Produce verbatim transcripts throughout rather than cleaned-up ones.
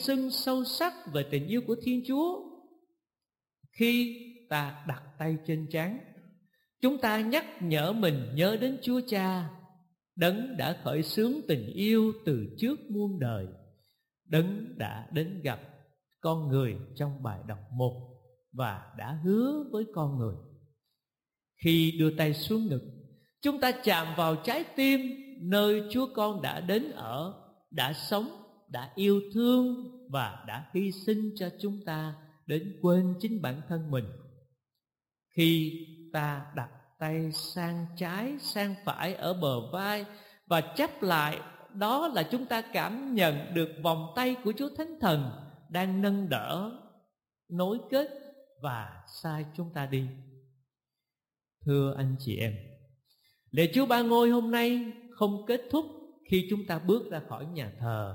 xưng sâu sắc về tình yêu của Thiên Chúa. Khi ta đặt tay trên trán, chúng ta nhắc nhở mình nhớ đến Chúa Cha, Đấng đã khởi xướng tình yêu từ trước muôn đời, Đấng đã đến gặp con người trong bài đọc một và đã hứa với con người. Khi đưa tay xuống ngực, chúng ta chạm vào trái tim nơi Chúa Con đã đến ở, đã sống, đã yêu thương và đã hy sinh cho chúng ta đến quên chính bản thân mình. Khi ta đặt tay sang trái, sang phải ở bờ vai và chắp lại, đó là chúng ta cảm nhận được vòng tay của Chúa Thánh Thần đang nâng đỡ, nối kết và sai chúng ta đi. Thưa anh chị em, lễ Chúa Ba Ngôi hôm nay không kết thúc khi chúng ta bước ra khỏi nhà thờ,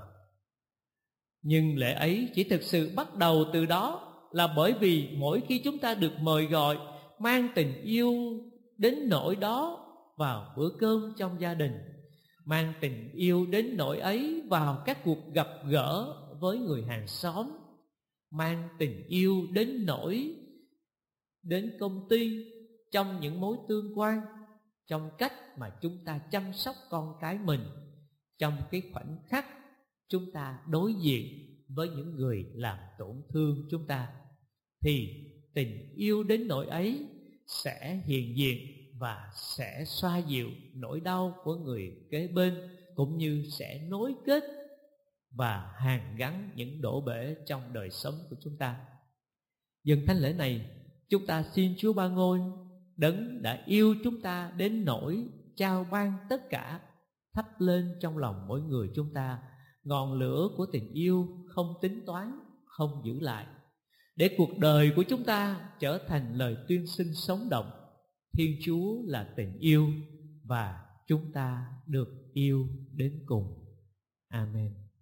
nhưng lễ ấy chỉ thực sự bắt đầu từ đó là bởi vì mỗi khi chúng ta được mời gọi mang tình yêu đến nỗi đó vào bữa cơm trong gia đình, mang tình yêu đến nỗi ấy vào các cuộc gặp gỡ với người hàng xóm, mang tình yêu đến nỗi đến công ty, trong những mối tương quan, trong cách mà chúng ta chăm sóc con cái mình, trong cái khoảnh khắc chúng ta đối diện với những người làm tổn thương chúng ta, thì tình yêu đến nỗi ấy sẽ hiện diện và sẽ xoa dịu nỗi đau của người kế bên, cũng như sẽ nối kết và hàn gắn những đổ bể trong đời sống của chúng ta. Dần thánh lễ này, chúng ta xin Chúa Ba Ngôi, Đấng đã yêu chúng ta đến nỗi trao ban tất cả, thắp lên trong lòng mỗi người chúng ta ngọn lửa của tình yêu không tính toán, không giữ lại, để cuộc đời của chúng ta trở thành lời tuyên xưng sống động: Thiên Chúa là tình yêu và chúng ta được yêu đến cùng. Amen.